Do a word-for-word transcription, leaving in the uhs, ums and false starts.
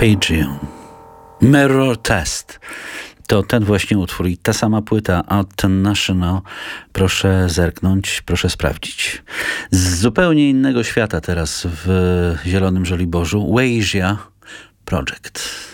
Arpeggio. Mirror Test. To ten właśnie utwór i ta sama płyta od National. Proszę zerknąć, proszę sprawdzić. Z zupełnie innego świata teraz w Zielonym Żoliborzu. Wasia Project.